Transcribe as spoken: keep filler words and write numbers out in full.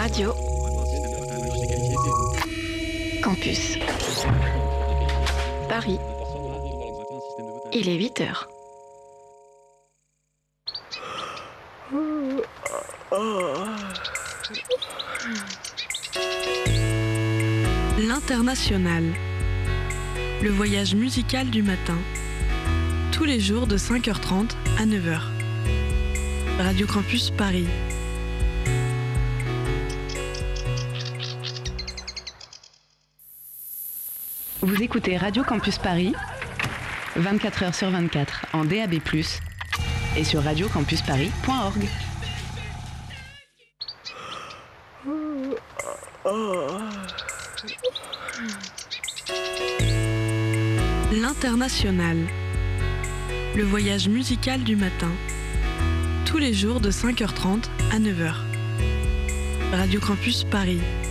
Radio Campus Paris. Il est huit heures. L'International. Le voyage musical du matin. Tous les jours de cinq heures trente à neuf heures. Radio Campus Paris. Vous écoutez Radio Campus Paris, vingt-quatre heures sur vingt-quatre en D A B plus, et sur radio campus paris point org. L'International. Le voyage musical du matin. Tous les jours de cinq heures trente à neuf heures. Radio Campus Paris.